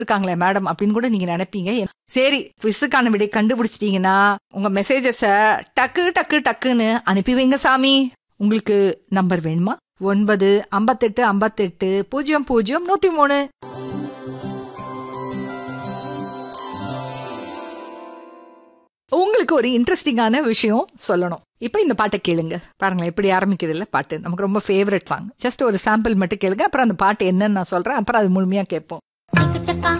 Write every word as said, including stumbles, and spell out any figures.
இருக்காங்களே மேடம் அப்படின்னு கூட நீங்க நினைப்பீங்க. சரி, குவிஸுக்கான விடை கண்டுபிடிச்சிட்டீங்கன்னா உங்க மெசேஜஸ டக்கு டக்கு டக்குன்னு அனுப்பி வைங்க சாமி. உங்களுக்கு நம்பர் வேணுமா? ஒன்பது ஐம்பத்தெட்டு ஐம்பத்தெட்டு பூஜ்ஜியம் பூஜ்ஜியம் நூத்தி மூணு. உங்களுக்கு ஒரு இன்ட்ரெஸ்டிங்கான விஷயம் சொல்லணும். இப்ப இந்த பாட்டை கேளுங்க. பாருங்களேன் எப்படி ஆரம்பிக்குது இல்ல பாட்டு. நமக்கு ரொம்ப ஃபேவரட் சாங். ஜஸ்ட் ஒரு சாம்பிள் மட்டும் கேளுங்க, அப்புறம் அந்த பாட்டு என்னன்னு நான் சொல்றேன், அப்புறம் அது முழுமையா கேட்போம்.